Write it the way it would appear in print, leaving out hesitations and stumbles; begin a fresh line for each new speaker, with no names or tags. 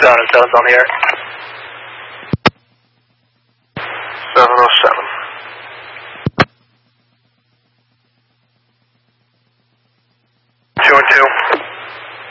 707's on the air.
707.
2 and 2.